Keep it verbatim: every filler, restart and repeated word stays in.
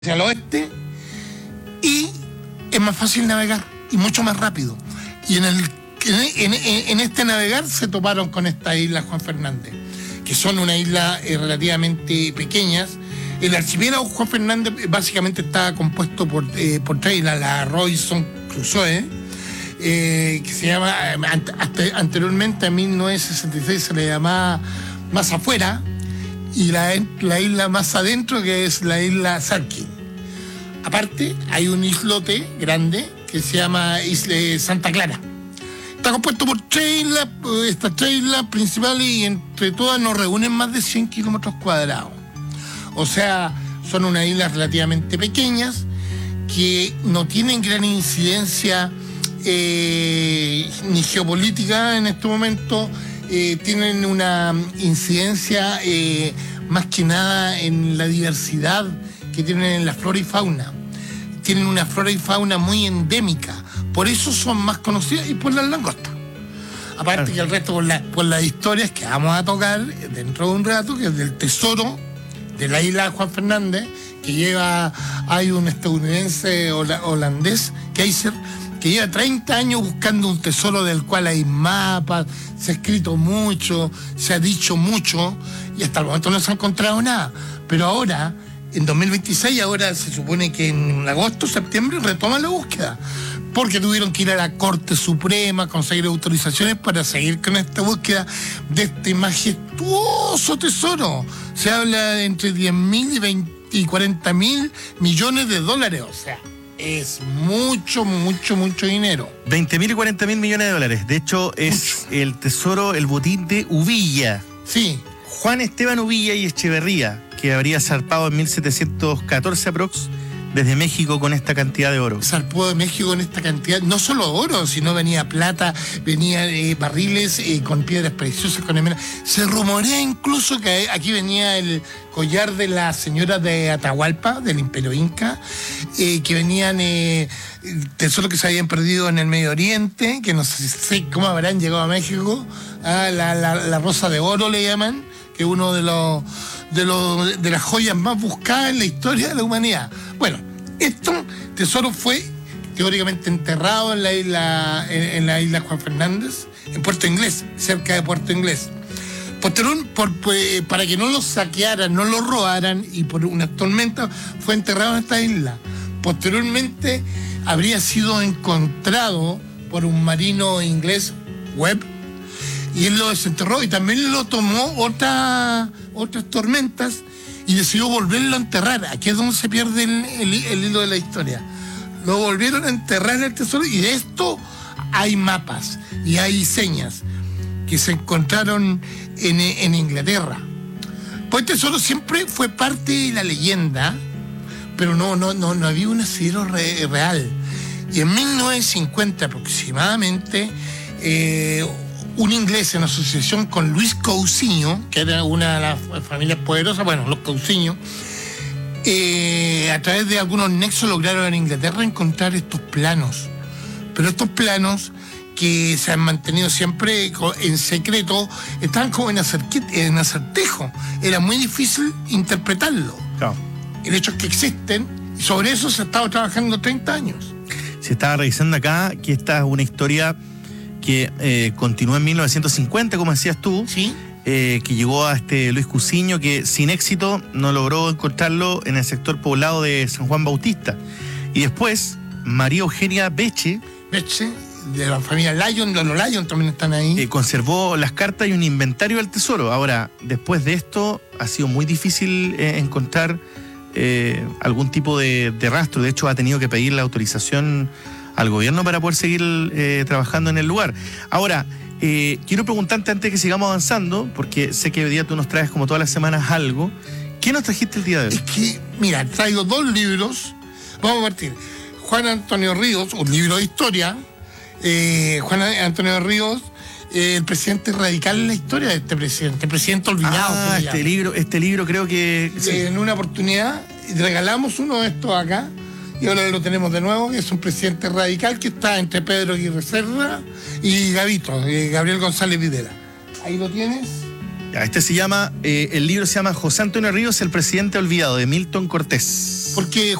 hacia el oeste y es más fácil navegar y mucho más rápido. Y en, el, en, en, en este navegar se toparon con esta isla Juan Fernández, que son una isla eh, relativamente pequeñas. El archipiélago Juan Fernández básicamente está compuesto por, eh, por tres islas, la Robinson Crusoe, eh, que se llama, hasta anteriormente a mil novecientos sesenta y seis se le llamaba Más Afuera, y la, la isla más adentro, que es la isla Sarkin. Aparte, hay un islote grande que se llama Isla Santa Clara. Está compuesto por tres islas, estas tres islas principales, y entre todas nos reúnen más de cien kilómetros cuadrados. O sea, son unas islas relativamente pequeñas que no tienen gran incidencia eh, ni geopolítica en este momento. Eh, tienen una incidencia eh, más que nada en la diversidad que tienen en la flora y fauna. Tienen una flora y fauna muy endémica, por eso son más conocidas, y por las langostas. Aparte que el resto por, la, por las historias que vamos a tocar dentro de un rato, que es del tesoro de la isla de Juan Fernández, que lleva, hay un estadounidense holandés, Keiser, que lleva treinta años buscando un tesoro del cual hay mapas, se ha escrito mucho, se ha dicho mucho, y hasta el momento no se ha encontrado nada. Pero ahora, en dos mil veintiséis, ahora se supone que en agosto, septiembre, retoman la búsqueda, porque tuvieron que ir a la Corte Suprema, conseguir autorizaciones para seguir con esta búsqueda de este majestuoso tesoro. Se habla de entre diez mil y veinte y cuarenta mil millones de dólares, o sea, es mucho, mucho, mucho dinero. veinte mil y cuarenta mil millones de dólares. De hecho, es mucho. El tesoro, el botín de Uvilla. Sí. Juan Esteban Uvilla y Echeverría, que habría zarpado en mil setecientos catorce aprox desde México con esta cantidad de oro. Zarpó de México con esta cantidad, no solo oro, sino venía plata, venía eh, barriles eh, con piedras preciosas, con emerald. Se rumorea incluso que aquí venía el collar de la señora de Atahualpa, del Imperio Inca, eh, que venían eh, tesoros que se habían perdido en el Medio Oriente, que no sé cómo habrán llegado a México. Ah, la, la, la rosa de oro le llaman, que es uno de los de los de las joyas más buscadas en la historia de la humanidad. Bueno, este tesoro fue teóricamente enterrado en la isla en, en la isla Juan Fernández, en Puerto Inglés, cerca de Puerto Inglés. Posterior, por, pues, para que no lo saquearan, no lo robaran, y por una tormenta fue enterrado en esta isla. Posteriormente habría sido encontrado por un marino inglés, Webb, y él lo desenterró, y también lo tomó otra, otras tormentas y decidió volverlo a enterrar. Aquí es donde se pierde el, el, el hilo de la historia. Lo volvieron a enterrar en el tesoro, y de esto hay mapas y hay señas que se encontraron en, en Inglaterra. Pues el tesoro siempre fue parte de la leyenda, pero no, no, no, no había un asidero re, real. Y en mil novecientos cincuenta aproximadamente, eh, un inglés en asociación con Luis Cousiño, que era una de las familias poderosas, bueno, los Cousiño, eh, a través de algunos nexos lograron en Inglaterra encontrar estos planos. Pero estos planos, que se han mantenido siempre en secreto, estaban como en, en acertejo. Era muy difícil interpretarlo. Claro. El hecho es que existen, y sobre eso se ha estado trabajando treinta años. Se estaba revisando acá que esta es una historia que eh, continuó en mil novecientos cincuenta, como decías tú, ¿sí? eh, que llegó a este Luis Cousiño, que sin éxito no logró encontrarlo en el sector poblado de San Juan Bautista. Y después, María Eugenia Beche, Beche, de la familia Lyon, los Lyon también están ahí. Eh, conservó las cartas y un inventario del tesoro. Ahora, después de esto, ha sido muy difícil eh, encontrar eh, algún tipo de, de rastro. De hecho, ha tenido que pedir la autorización al gobierno para poder seguir eh, trabajando en el lugar. Ahora, eh, quiero preguntarte antes de que sigamos avanzando, porque sé que hoy día tú nos traes como todas las semanas algo. ¿Qué nos trajiste el día de hoy? Es que, mira, traigo dos libros. Vamos a partir. Juan Antonio Ríos, un libro de historia. Eh, Juan Antonio Ríos, eh, el presidente radical en la historia de este presidente, el presidente olvidado. Ah, este libro, este libro creo que... Sí. En una oportunidad regalamos uno de estos acá, y ahora lo tenemos de nuevo. Es un presidente radical que está entre Pedro Aguirre Cerda y Gavito, eh, Gabriel González Videla. Ahí lo tienes. Este se llama, eh, el libro se llama José Antonio Ríos, el presidente olvidado, de Milton Cortés. porque